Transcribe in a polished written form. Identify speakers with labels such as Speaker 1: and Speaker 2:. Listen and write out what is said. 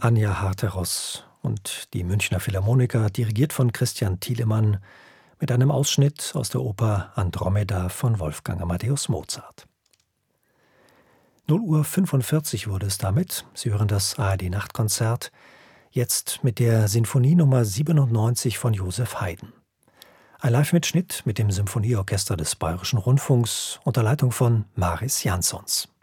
Speaker 1: Anja Harteros und die Münchner Philharmoniker, dirigiert von Christian Thielemann, mit einem Ausschnitt aus der Oper Andromeda von Wolfgang Amadeus Mozart. 0:45 wurde es damit. Sie hören das ARD-Nachtkonzert, jetzt mit der Sinfonie Nummer 97 von Joseph Haydn. Ein Live-Mitschnitt mit dem Symphonieorchester des Bayerischen Rundfunks unter Leitung von Maris Jansons.